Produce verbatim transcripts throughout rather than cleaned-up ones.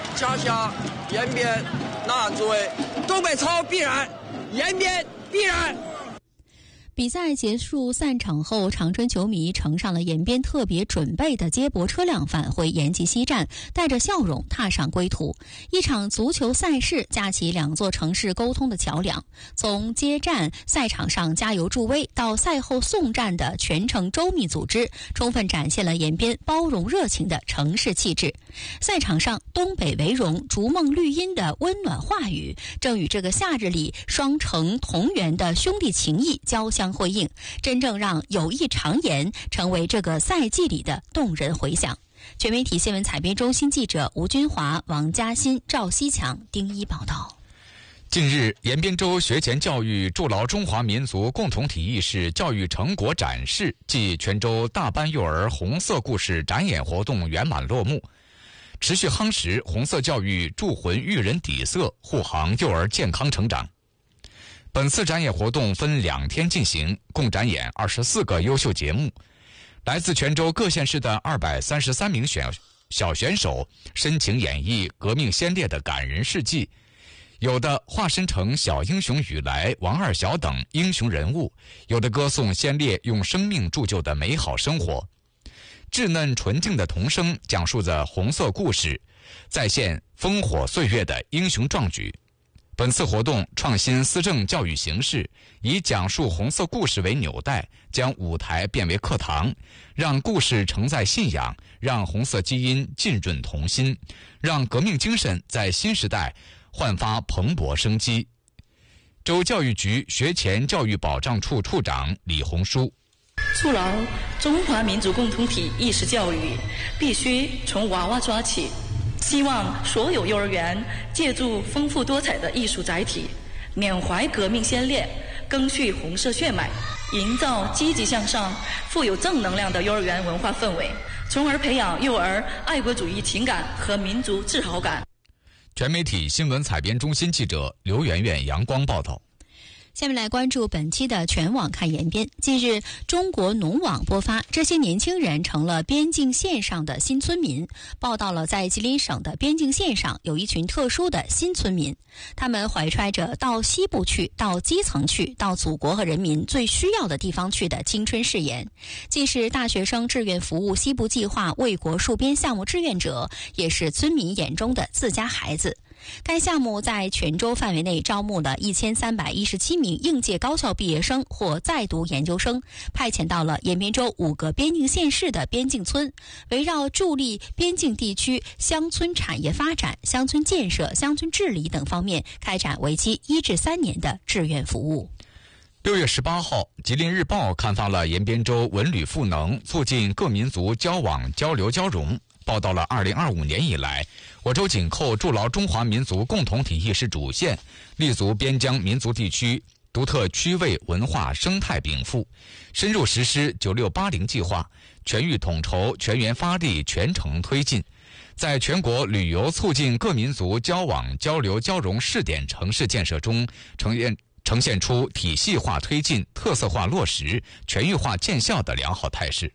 家乡延边呐喊作为东北超必然，延边必然。 比赛结束散场后，长春球迷乘上了延边特别准备的接驳车辆返回延吉西站，带着笑容踏上归途。一场足球赛事架起两座城市沟通的桥梁，从接站赛场上加油助威到赛后送站的全程周密组织，充分展现了延边包容热情的城市气质。赛场上东北为荣、逐梦绿荫的温暖话语，正与这个夏日里双城同源的兄弟情谊交相辉映，真正让友谊长延成为这个赛季里的动人回响。全媒体新闻采编中心记者吴军华、王嘉欣、赵西强、丁一报道。 近日，延边州学前教育筑牢中华民族共同体意识教育成果展示暨全州大班幼儿红色故事展演活动圆满落幕，持续夯实红色教育铸魂育人底色，护航幼儿健康成长。本次展演活动分两天进行，共展演二十四个优秀节目。来自全州各县市的二百三十三名选小选手深情演绎革命先烈的感人事迹，有的化身成小英雄雨来、王二小等英雄人物，有的歌颂先烈用生命铸就的美好生活。稚嫩纯净的童声讲述着红色故事，再现烽火岁月的英雄壮举。本次活动创新思政教育形式，以讲述红色故事为纽带，将舞台变为课堂，让故事承载信仰，让红色基因浸润童心，让革命精神在新时代焕发蓬勃生机。州教育局学前教育保障处处长李红书： 筑牢中华民族共同体意识教育，必须从娃娃抓起。希望所有幼儿园借助丰富多彩的艺术载体，缅怀革命先烈，赓续红色血脉，营造积极向上、富有正能量的幼儿园文化氛围，从而培养幼儿爱国主义情感和民族自豪感。 全媒体新闻采编中心记者刘媛媛、阳光报道。 下面来关注本期的全网看延边。近日，中国农网播发，这些年轻人成了边境线上的新村民，报道了在吉林省的边境线上有一群特殊的新村民，他们怀揣着到西部去、到基层去、到祖国和人民最需要的地方去的青春誓言，既是大学生志愿服务西部计划为国戍边项目志愿者，也是村民眼中的自家孩子。该项目在全州范围内招募了一千三百一十七名应届高校毕业生或在读研究生，派遣到了延边州五个边境县市的边境村，围绕助力边境地区乡村产业发展、乡村建设、乡村治理等方面开展为期一至三年的志愿服务。 六月十八号，吉林日报刊发了延边州文旅赋能，促进各民族交往交流交融，报道了二零二五年以来，我州紧扣筑牢中华民族共同体意识主线，立足边疆民族地区独特区位文化生态禀赋，深入实施九六八零计划，全域统筹、全员发力、全程推进，在全国旅游促进各民族交往交流交融试点城市建设中呈现呈现出体系化推进、特色化落实、全域化见效的良好态势。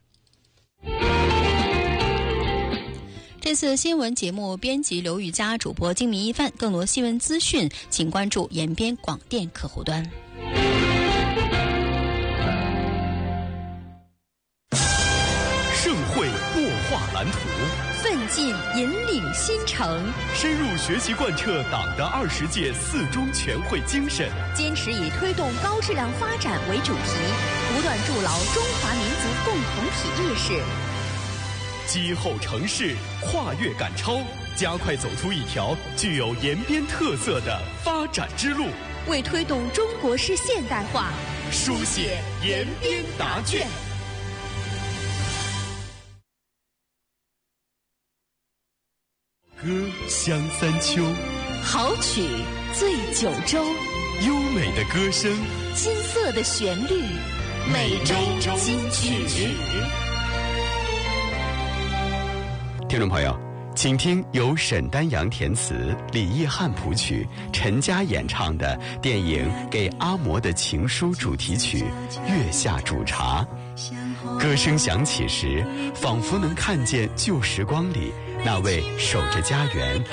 这次新闻节目编辑刘玉佳，主播金明一帆。更多新闻资讯，请关注延边广电客户端。 盛会擘画蓝图， 奋进引领新城， 深入学习贯彻党的二十届四中全会精神， 坚持以推动高质量发展为主题，不断筑牢中华民族共同体意识。 击后城市，跨越赶超，加快走出一条具有延边特色的发展之路， 为推动中国式现代化书写延边答卷。歌湘三秋， 好曲醉九州， 优美的歌声， 金色的旋律，每周金曲。 听众朋友，请听由沈丹阳填词、李义汉谱曲、陈佳演唱的电影《给阿嬷的情书》主题曲《月下煮茶》。歌声响起时，仿佛能看见旧时光里那位守着家园、